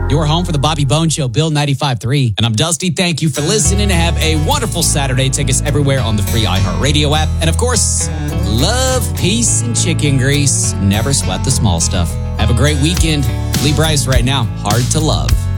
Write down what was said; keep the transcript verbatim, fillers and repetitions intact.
Your home for the Bobby Bones Show, Bill ninety-five point three. And I'm Dusty. Thank you for listening. Have a wonderful Saturday. Take us everywhere on the free iHeartRadio app. And of course, love, peace, and chicken grease. Never sweat the small stuff. Have a great weekend. Lee Brice right now. Hard to love.